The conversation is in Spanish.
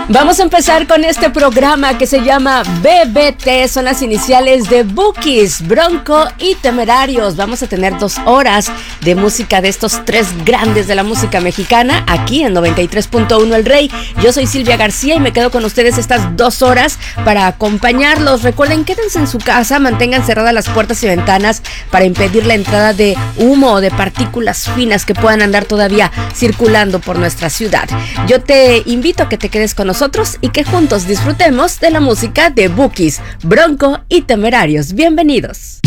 Vamos a empezar con este programa que se llama BBT, son las iniciales de Bukis, Bronco y Temerarios. Vamos a tener 2 horas de música de estos 3 grandes de la música mexicana, aquí en 93.1 El Rey. Yo soy Silvia García y me quedo con ustedes estas 2 horas para acompañarlos. Recuerden, quédense en su casa, mantengan cerradas las puertas y ventanas para impedir la entrada de humo o de partículas finas que puedan andar todavía circulando por nuestra ciudad. Yo te invito a que te quedes con nosotros y que juntos disfrutemos de la música de Bukis, Bronco y Temerarios. Bienvenidos.